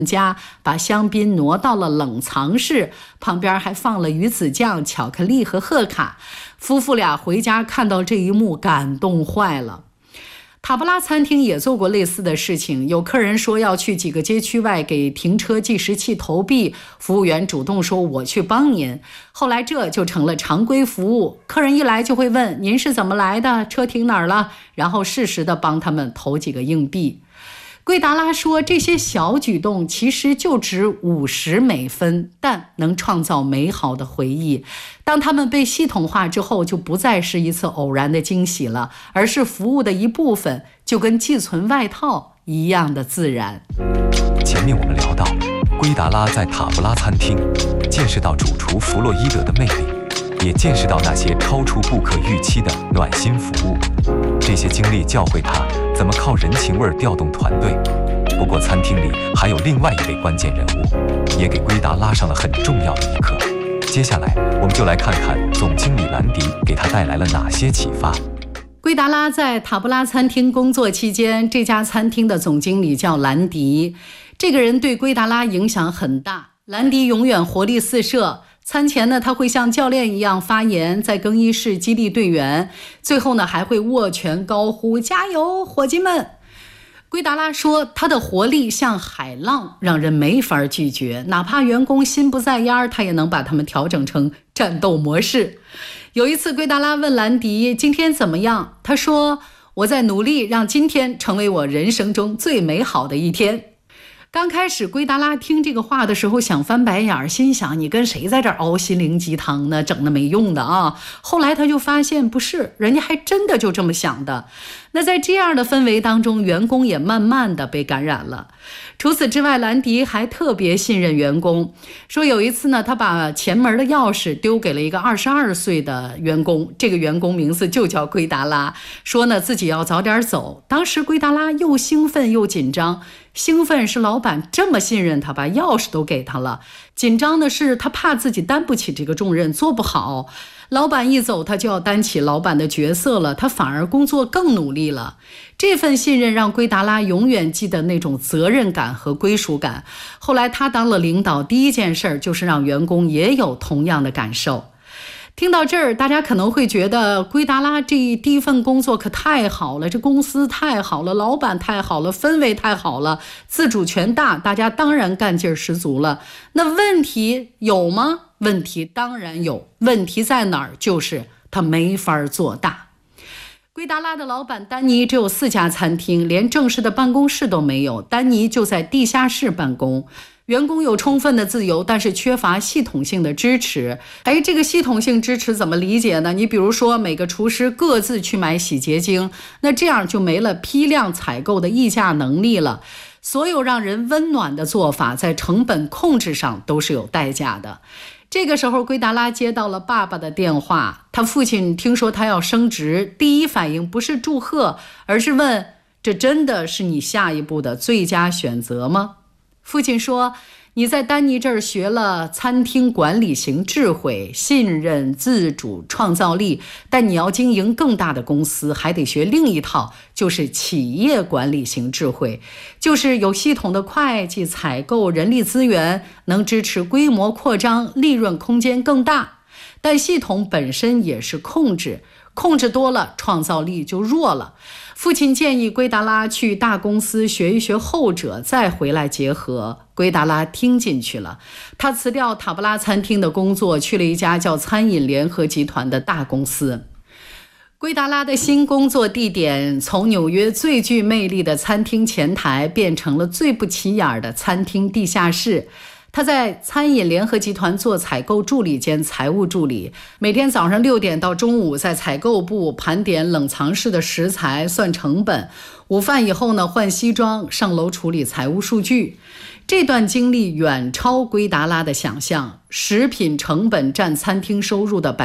家把香槟挪到了冷藏室，旁边还放了鱼子酱、巧克力和贺卡。夫妇俩回家看到这一幕，感动坏了。塔布拉餐厅也做过类似的事情，有客人说要去几个街区外给停车计时器投币，服务员主动说我去帮您。后来这就成了常规服务，客人一来就会问您是怎么来的，车停哪儿了，然后适时的帮他们投几个硬币。圭达拉说，这些小举动其实就值50美分，但能创造美好的回忆。当他们被系统化之后，就不再是一次偶然的惊喜了，而是服务的一部分，就跟寄存外套一样的自然。 前面我们聊到，圭达拉在塔布拉餐厅见识到主厨弗洛伊德的魅力，也见识到那些超出顾客预期的暖心服务。这些经历教会他怎么靠人情味调动团队。不过餐厅里还有另外一位关键人物，也给圭达拉上了很重要的一课。接下来我们就来看看总经理兰迪给他带来了哪些启发。 圭达拉在塔布拉餐厅工作期间，这家餐厅的总经理叫兰迪。这个人对圭达拉影响很大。兰迪永远活力四射，餐前呢，他会像教练一样发言，在更衣室激励队员，最后呢还会握拳高呼加油伙计们。圭达拉说，他的活力像海浪，让人没法拒绝，哪怕员工心不在焉，他也能把他们调整成战斗模式。有一次，圭达拉问兰迪今天怎么样，他说我在努力让今天成为我人生中最美好的一天。刚开始圭达拉听这个话的时候想翻白眼，心想你跟谁在这儿熬心灵鸡汤呢，整的没用的啊。后来他就发现不是，人家还真的就这么想的。那在这样的氛围当中，员工也慢慢的被感染了。除此之外，兰迪还特别信任员工，说有一次呢，他把前门的钥匙丢给了一个22岁的员工，这个员工名字就叫圭达拉，说呢自己要早点走。当时圭达拉又兴奋又紧张，兴奋是老板这么信任他，把钥匙都给他了，紧张的是他怕自己担不起这个重任，做不好。老板一走，他就要担起老板的角色了，他反而工作更努力了。这份信任让圭达拉永远记得那种责任感和归属感。后来他当了领导，第一件事就是让员工也有同样的感受。听到这儿，大家可能会觉得圭达拉这第一份工作可太好了，这公司太好了，老板太好了，氛围太好了，自主权大，大家当然干劲十足了。那问题有吗？问题当然有，问题在哪儿？就是他没法做大。圭达拉的老板丹尼只有4家餐厅，连正式的办公室都没有，丹尼就在地下室办公。员工有充分的自由，但是缺乏系统性的支持。这个系统性支持怎么理解呢？你比如说每个厨师各自去买洗洁精，那这样就没了批量采购的议价能力了。所有让人温暖的做法，在成本控制上都是有代价的。这个时候，圭达拉接到了爸爸的电话，他父亲听说他要升职，第一反应不是祝贺，而是问：这真的是你下一步的最佳选择吗？父亲说，你在丹尼这儿学了餐厅管理型智慧、信任、自主、创造力，但你要经营更大的公司，还得学另一套，就是企业管理型智慧，就是有系统的会计、采购、人力资源，能支持规模扩张，利润空间更大。但系统本身也是控制，控制多了，创造力就弱了。父亲建议圭达拉去大公司学一学后者，再回来结合。圭达拉听进去了，他辞掉塔布拉餐厅的工作，去了一家叫餐饮联合集团的大公司。圭达拉的新工作地点从纽约最具魅力的餐厅前台变成了最不起眼的餐厅地下室。他在餐饮联合集团做采购助理兼财务助理，每天早上6点到中午在采购部盘点冷藏室的食材，算成本。午饭以后呢，换西装上楼处理财务数据。这段经历远超圭达拉的想象，食品成本占餐厅收入的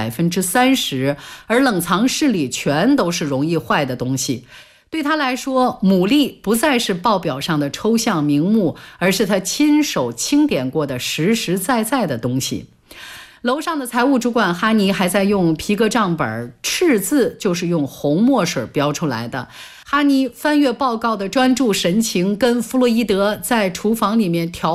30%，而冷藏室里全都是容易坏的东西。对他来说，牡蛎不再是报表上的抽象名目，而是他亲手清点过的实实在在的东西。 楼上的财务主管哈尼还在用皮革账本，赤字就是用红墨水标出来的。哈尼翻阅报告的专注神情，跟弗洛伊德在厨房里面调